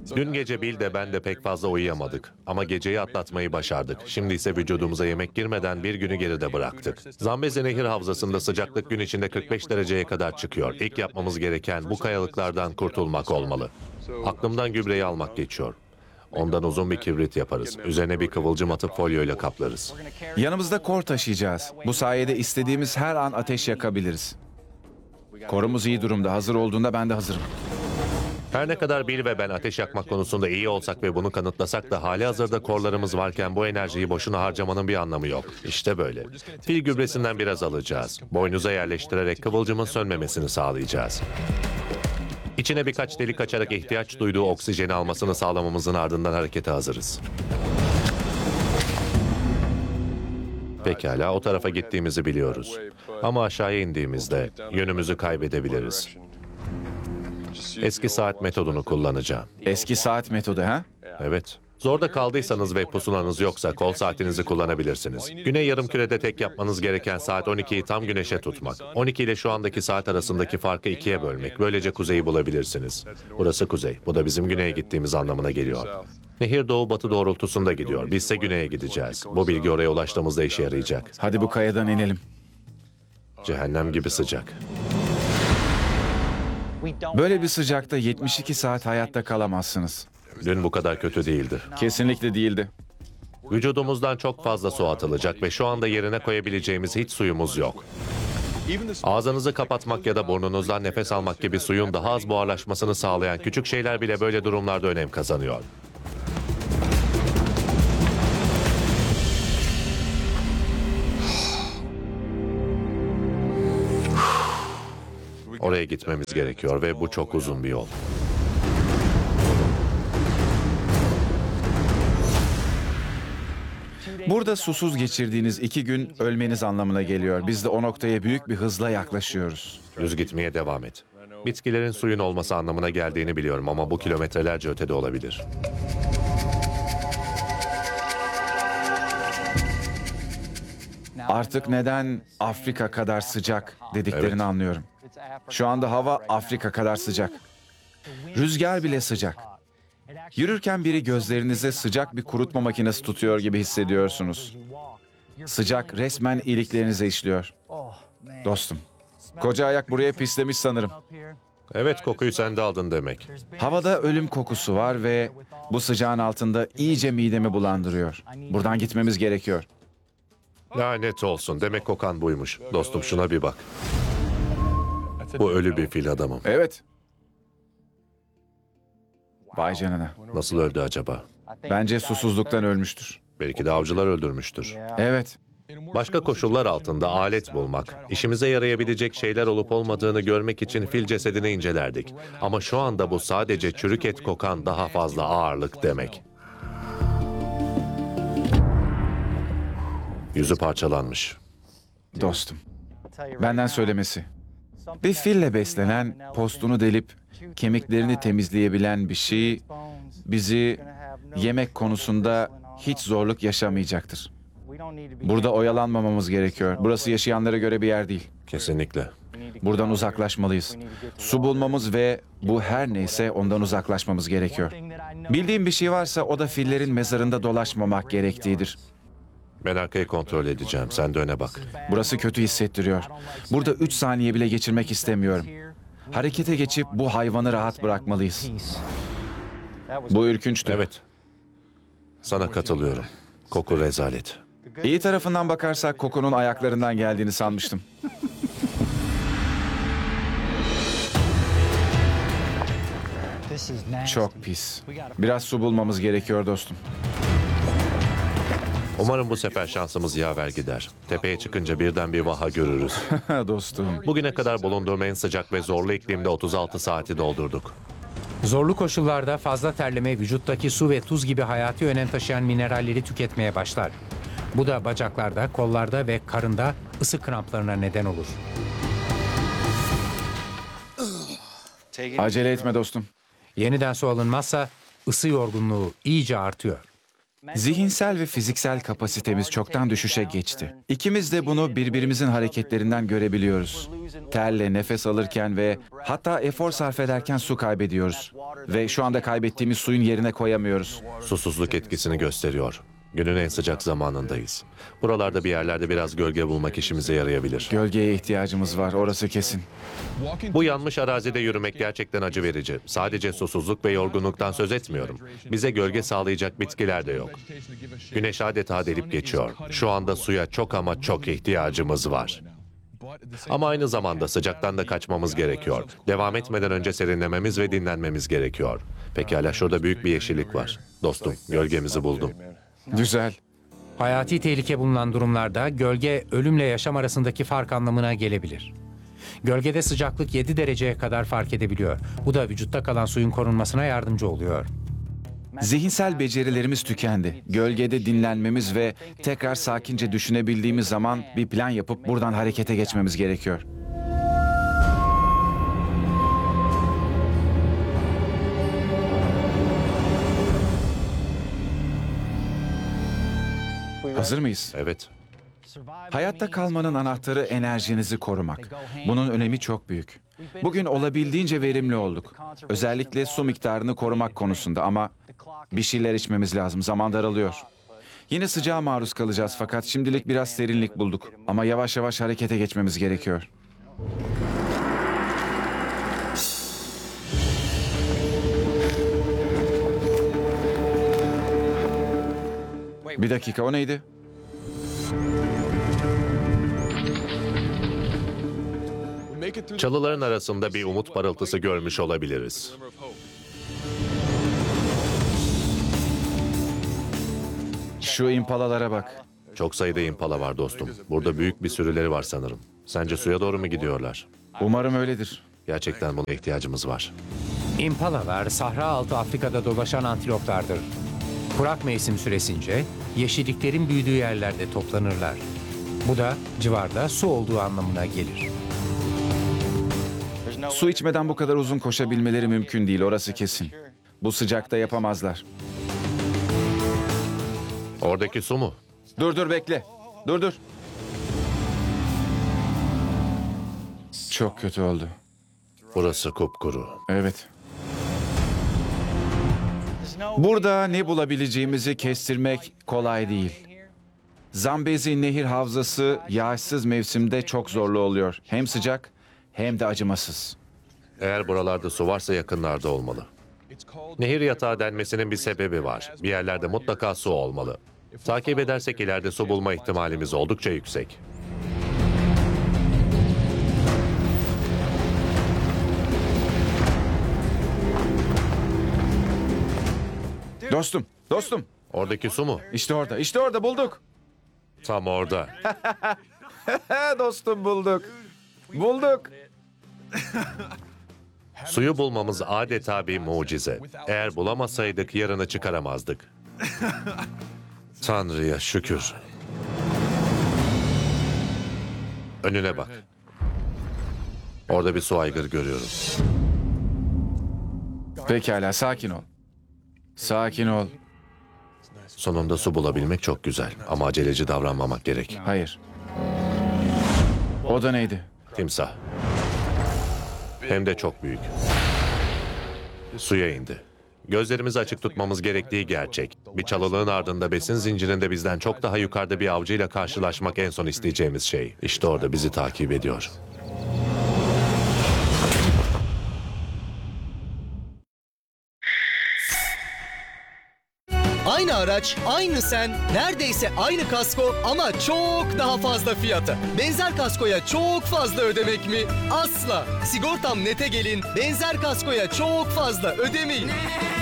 Dün gece Bill de ben de pek fazla uyuyamadık. Ama geceyi atlatmayı başardık. Şimdi ise vücudumuza yemek girmeden bir günü geride bıraktık. Zambezi Nehir Havzası'nda sıcaklık gün içinde 45 dereceye kadar çıkıyor. İlk yapmamız gereken bu kayalıklardan kurtulmak olmalı. Aklımdan gübreyi almak geçiyor. Ondan uzun bir kibrit yaparız. Üzerine bir kıvılcım atıp folyoyla kaplarız. Yanımızda kor taşıyacağız. Bu sayede istediğimiz her an ateş yakabiliriz. Korumuz iyi durumda. Hazır olduğunda ben de hazırım. Her ne kadar Bill ve ben ateş yakmak konusunda iyi olsak ve bunu kanıtlasak da hali hazırda korlarımız varken bu enerjiyi boşuna harcamanın bir anlamı yok. İşte böyle. Fil gübresinden biraz alacağız. Boynuza yerleştirerek kıvılcımın sönmemesini sağlayacağız. İçine birkaç delik açarak ihtiyaç duyduğu oksijeni almasını sağlamamızın ardından harekete hazırız. Pekala, o tarafa gittiğimizi biliyoruz. Ama aşağıya indiğimizde yönümüzü kaybedebiliriz. Eski saat metodunu kullanacağım. Eski saat metodu ha? Evet. Zorda kaldıysanız ve pusulanız yoksa kol saatinizi kullanabilirsiniz. Güney yarımkürede tek yapmanız gereken saat 12'yi tam güneşe tutmak. 12 ile şu andaki saat arasındaki farkı ikiye bölmek. Böylece kuzeyi bulabilirsiniz. Burası kuzey. Bu da bizim güneye gittiğimiz anlamına geliyor. Nehir doğu-batı doğrultusunda gidiyor. Bizse güneye gideceğiz. Bu bilgi oraya ulaştığımızda işe yarayacak. Hadi bu kayadan inelim. Cehennem gibi sıcak. Böyle bir sıcakta 72 saat hayatta kalamazsınız. Dün bu kadar kötü değildi. Kesinlikle değildi. Vücudumuzdan çok fazla su atılacak ve şu anda yerine koyabileceğimiz hiç suyumuz yok. Ağzınızı kapatmak ya da burnunuzdan nefes almak gibi suyun daha az buharlaşmasını sağlayan küçük şeyler bile böyle durumlarda önem kazanıyor. Oraya gitmemiz gerekiyor ve bu çok uzun bir yol. Burada susuz geçirdiğiniz 2 gün ölmeniz anlamına geliyor. Biz de o noktaya büyük bir hızla yaklaşıyoruz. Düz gitmeye devam et. Bitkilerin suyun olması anlamına geldiğini biliyorum ama bu kilometrelerce ötede olabilir. Artık neden Afrika kadar sıcak dediklerini Evet. anlıyorum. Şu anda hava Afrika kadar sıcak. Rüzgar bile sıcak. Yürürken biri gözlerinize sıcak bir kurutma makinesi tutuyor gibi hissediyorsunuz. Sıcak resmen iliklerinize işliyor. Dostum, koca ayak buraya pislemiş sanırım. Evet, kokuyu sen de aldın demek. Havada ölüm kokusu var ve bu sıcağın altında iyice midemi bulandırıyor. Buradan gitmemiz gerekiyor. Lanet olsun. Demek kokan buymuş. Dostum şuna bir bak. Bu ölü bir fil adamım. Evet. Vay canına. Nasıl öldü acaba? Bence susuzluktan ölmüştür. Belki de avcılar öldürmüştür. Evet. Başka koşullar altında alet bulmak, işimize yarayabilecek şeyler olup olmadığını görmek için fil cesedini incelerdik. Ama şu anda bu sadece çürük et kokan daha fazla ağırlık demek. Yüzü parçalanmış. Dostum, benden söylemesi. Bir fille beslenen, postunu delip kemiklerini temizleyebilen bir şey bizi yemek konusunda hiç zorluk yaşamayacaktır. Burada oyalanmamamız gerekiyor. Burası yaşayanlara göre bir yer değil. Kesinlikle. Buradan uzaklaşmalıyız. Su bulmamız ve bu her neyse ondan uzaklaşmamız gerekiyor. Bildiğim bir şey varsa o da fillerin mezarında dolaşmamak gerektiğidir. Ben arkayı kontrol edeceğim. Sen de öne bak. Burası kötü hissettiriyor. Burada 3 saniye bile geçirmek istemiyorum. Harekete geçip bu hayvanı rahat bırakmalıyız. Bu ürkünçtü. Evet. Sana katılıyorum. Koku rezalet. İyi tarafından bakarsak kokunun ayaklarından geldiğini sanmıştım. Çok pis. Biraz su bulmamız gerekiyor dostum. Umarım bu sefer şansımız yaver gider. Tepeye çıkınca birden bir vaha görürüz. Dostum. Bugüne kadar bulunduğum en sıcak ve zorlu iklimde 36 saati doldurduk. Zorlu koşullarda fazla terleme vücuttaki su ve tuz gibi hayati önem taşıyan mineralleri tüketmeye başlar. Bu da bacaklarda, kollarda ve karında ısı kramplarına neden olur. Acele etme dostum. Yeniden su alınmazsa ısı yorgunluğu iyice artıyor. Zihinsel ve fiziksel kapasitemiz çoktan düşüşe geçti. İkimiz de bunu birbirimizin hareketlerinden görebiliyoruz. Terle nefes alırken ve hatta efor sarf ederken su kaybediyoruz. Ve şu anda kaybettiğimiz suyun yerine koyamıyoruz. Susuzluk etkisini gösteriyor. Günün en sıcak zamanındayız. Buralarda bir yerlerde biraz gölge bulmak işimize yarayabilir. Gölgeye ihtiyacımız var, orası kesin. Bu yanmış arazide yürümek gerçekten acı verici. Sadece susuzluk ve yorgunluktan söz etmiyorum. Bize gölge sağlayacak bitkiler de yok. Güneş adeta delip geçiyor. Şu anda suya çok ama çok ihtiyacımız var. Ama aynı zamanda sıcaktan da kaçmamız gerekiyor. Devam etmeden önce serinlememiz ve dinlenmemiz gerekiyor. Pekala, şurada büyük bir yeşillik var. Dostum, gölgemizi buldum. Güzel. Hayati tehlike bulunan durumlarda gölge ölümle yaşam arasındaki fark anlamına gelebilir. Gölgede sıcaklık 7 dereceye kadar fark edebiliyor. Bu da vücutta kalan suyun korunmasına yardımcı oluyor. Zihinsel becerilerimiz tükendi. Gölgede dinlenmemiz ve tekrar sakince düşünebildiğimiz zaman bir plan yapıp buradan harekete geçmemiz gerekiyor. Hazır mıyız? Evet. Hayatta kalmanın anahtarı enerjinizi korumak. Bunun önemi çok büyük. Bugün olabildiğince verimli olduk. Özellikle su miktarını korumak konusunda ama bir şeyler içmemiz lazım. Zaman daralıyor. Yine sıcağa maruz kalacağız fakat şimdilik biraz serinlik bulduk. Ama yavaş yavaş harekete geçmemiz gerekiyor. Bir dakika, o neydi? Çalıların arasında bir umut parıltısı görmüş olabiliriz. Şu impalalara bak. Çok sayıda impala var dostum. Burada büyük bir sürüleri var sanırım. Sence suya doğru mu gidiyorlar? Umarım öyledir. Gerçekten buna ihtiyacımız var. İmpalalar Sahra altı Afrika'da dolaşan antiloplardır. Kurak mevsim süresince yeşilliklerin büyüdüğü yerlerde toplanırlar. Bu da civarda su olduğu anlamına gelir. Su içmeden bu kadar uzun koşabilmeleri mümkün değil, orası kesin. Bu sıcakta yapamazlar. Oradaki su mu? Dur bekle. Dur. Çok kötü oldu. Burası kupkuru. Evet. Burada ne bulabileceğimizi kestirmek kolay değil. Zambezi Nehir Havzası yağışsız mevsimde çok zorlu oluyor. Hem sıcak hem de acımasız. Eğer buralarda su varsa yakınlarda olmalı. Nehir yatağı denmesinin bir sebebi var. Bir yerlerde mutlaka su olmalı. Takip edersek ileride su bulma ihtimalimiz oldukça yüksek. Dostum. Oradaki su mu? İşte orada bulduk. Tam orada. Dostum bulduk. Bulduk. Suyu bulmamız adeta bir mucize. Eğer bulamasaydık yarını çıkaramazdık. Tanrı'ya şükür. Önüne bak. Orada bir su aygırı görüyorum. Pekala, sakin ol. Sakin ol. Sonunda su bulabilmek çok güzel ama aceleci davranmamak gerek. Hayır. O da neydi? Timsah. Hem de çok büyük. Suya indi. Gözlerimizi açık tutmamız gerektiği gerçek. Bir çalılığın ardında besin zincirinde bizden çok daha yukarıda bir avcıyla karşılaşmak en son isteyeceğimiz şey. İşte orada bizi takip ediyor. Aynı araç, aynı sen, neredeyse aynı kasko ama çok daha fazla fiyata. Benzer kaskoya çok fazla ödemek mi? Asla. Sigortam Net'e gelin, benzer kaskoya çok fazla ödemeyin.